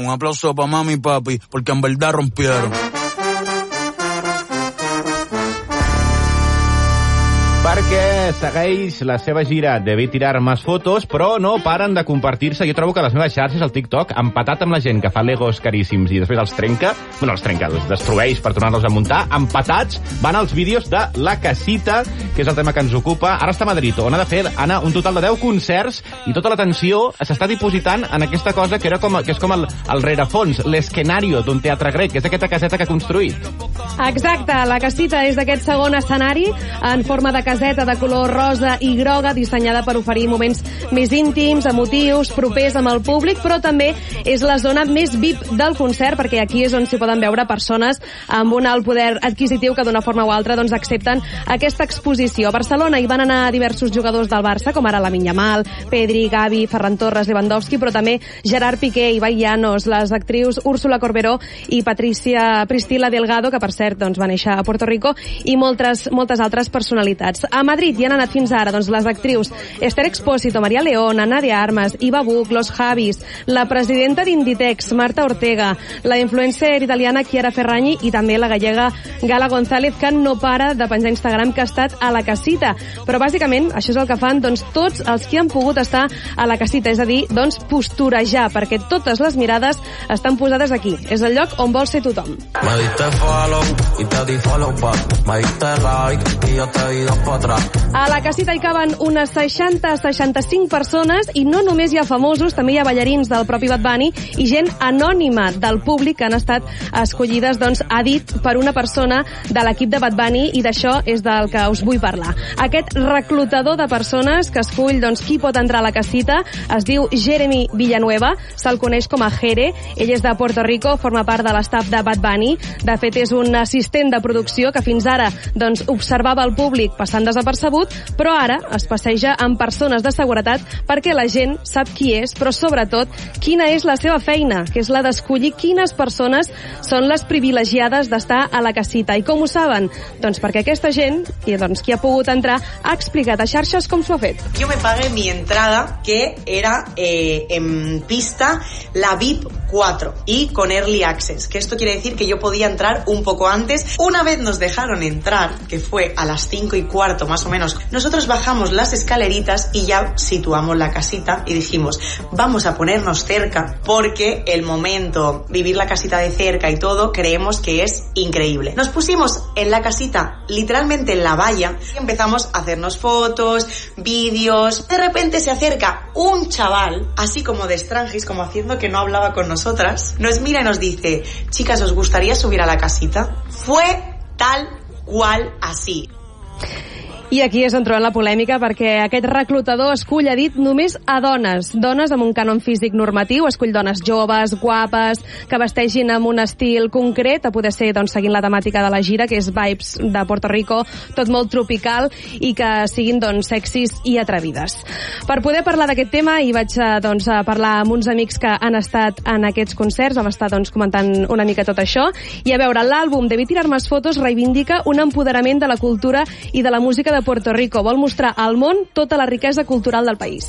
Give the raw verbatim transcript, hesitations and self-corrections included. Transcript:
Un aplauso para mami y papi, porque en verdad rompieron. Perquè segueix la seva gira de Ve tirar más fotos, però no paren de compartir-se. Jo trobo que les meves xarxes, al TikTok, empatat amb la gent que fa legos caríssims i després els trenca, bueno, els trenca, els destrueix per tornar-los a muntar, empatats van els vídeos de La Casita, que és el tema que ens ocupa. Ara està a Madrid, on ha de fer, Anna, un total de deu concerts, i tota l'atenció s'està dipositant en aquesta cosa que, era com, que és com el, el rerefons, l'escenario d'un teatre grec, que és aquesta caseta que ha construït. Exacte, La Casita és d'aquest segon escenari en forma de caseta de color rosa i groga, dissenyada per oferir moments més íntims, emotius, propers amb el públic, però també és la zona més V I P del concert, perquè aquí és on s'hi poden veure persones amb un alt poder adquisitiu que d'una forma o altra doncs, accepten aquesta exposició. A Barcelona hi van anar diversos jugadors del Barça, com ara Lamine Yamal, Pedri, Gavi, Ferran Torres, Lewandowski, però també Gerard Piqué, Ibai Llanos, les actrius Úrsula Corberó i Patricia Priscila Delgado, que per cert doncs, va néixer a Puerto Rico, i moltes, moltes altres personalitats. A Madrid hi han anat fins ara doncs, les actrius Esther Expósito, María León, Ana de Armas, Iva Buch, Los Javis, la presidenta d'Inditex, Marta Ortega, la influencer italiana Chiara Ferragni i també la gallega Gala González, que no para de penjar a Instagram que ha estat a La Casita. Però bàsicament això és el que fan doncs, tots els que han pogut estar a La Casita, és a dir, doncs, posturejar, perquè totes les mirades estan posades aquí. És el lloc on vol ser tothom. Me diste follow i te di follow back, me diste like i jo te di dos pa atrás. A La Casita hi caben unes seixanta a seixanta-cinc persones i no només hi ha famosos, també hi ha ballarins del propi Bad Bunny i gent anònima del públic que han estat escollides, doncs, a dit per una persona de l'equip de Bad Bunny, i d'això és del que us vull parlar. Aquest reclutador de persones que escull doncs, qui pot entrar a La Casita es diu Jeremy Villanueva, se'l coneix com a Jere, ell és de Puerto Rico, forma part de l'estaf de Bad Bunny, de fet és un assistent de producció que fins ara doncs, observava el públic passant desapercebut, però ara es passeja amb persones de seguretat perquè la gent sap qui és, però sobretot quina és la seva feina, que és la d'escollir quines persones són les privilegiades d'estar a La Casita. I com ho saben? Doncs perquè aquesta gent, i doncs qui ha pogut entrar, ha explicat a xarxes com s'ho ha fet. Yo me pagué mi entrada, que era eh, en pista la V I P cuatro y con Early Access, que esto quiere decir que yo podía entrar un poco antes. Una vez nos dejaron entrar, que fue a las cinco y cuarto más o menos, nosotros bajamos las escaleritas y ya situamos La Casita y dijimos, vamos a ponernos cerca porque el momento, vivir La Casita de cerca y todo, creemos que es increíble. Nos pusimos en La Casita, literalmente en la valla, y empezamos a hacernos fotos, vídeos. De repente se acerca un chaval, así como de Strangis, como haciendo que no hablaba con nosotras, nos mira y nos dice, chicas, ¿os gustaría subir a La Casita? Fue tal cual así. I aquí és on trobem la polèmica, perquè aquest reclutador escull, ha dit, només a dones. Dones amb un cànon físic normatiu, escull dones joves, guapes, que vestegin amb un estil concret, a poder ser doncs, seguint la temàtica de la gira, que és vibes de Puerto Rico, tot molt tropical, i que siguin doncs, sexis i atrevides. Per poder parlar d'aquest tema, hi vaig doncs, a parlar amb uns amics que han estat en aquests concerts, vam estar doncs, comentant una mica tot això, i a veure, l'àlbum de Ve tirar más fotos reivindica un empoderament de la cultura i de la música de Puerto Rico. Vol mostrar al món tota la riquesa cultural del país.